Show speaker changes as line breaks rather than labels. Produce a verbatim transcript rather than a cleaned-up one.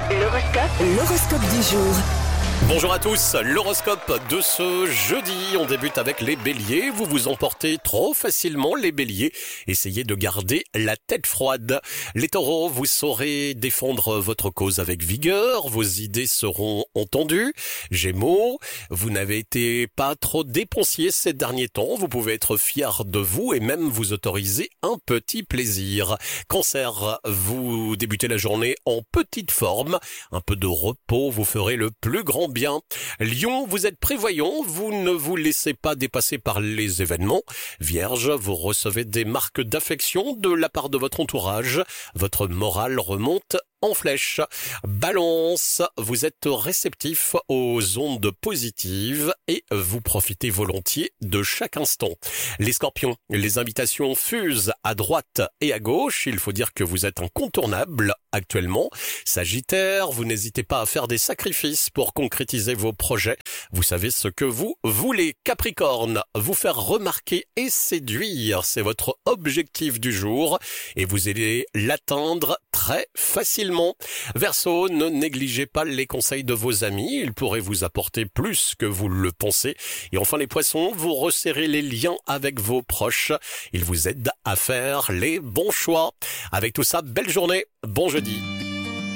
L'horoscope. L'horoscope du jour.
Bonjour à tous, l'horoscope de ce jeudi, on débute avec les béliers. Vous vous emportez trop facilement les béliers, essayez de garder la tête froide. Les taureaux, vous saurez défendre votre cause avec vigueur, vos idées seront entendues. Gémeaux, vous n'avez été pas trop dépensier ces derniers temps, vous pouvez être fier de vous et même vous autoriser un petit plaisir. Cancer, vous débutez la journée en petite forme, un peu de repos vous ferait le plus grand bien. Lion, vous êtes prévoyant, vous ne vous laissez pas dépasser par les événements. Vierge, vous recevez des marques d'affection de la part de votre entourage. Votre morale remonte en flèche. Balance, vous êtes réceptif aux ondes positives et vous profitez volontiers de chaque instant. Les scorpions, les invitations fusent à droite et à gauche. Il faut dire que vous êtes incontournable actuellement. Sagittaire, vous n'hésitez pas à faire des sacrifices pour concrétiser vos projets. Vous savez ce que vous voulez. Capricorne, vous faire remarquer et séduire, c'est votre objectif du jour et vous allez l'atteindre très facilement. Verseau, ne négligez pas les conseils de vos amis, ils pourraient vous apporter plus que vous le pensez. Et enfin les poissons, vous resserrez les liens avec vos proches, ils vous aident à faire les bons choix. Avec tout ça, belle journée, bon jeudi.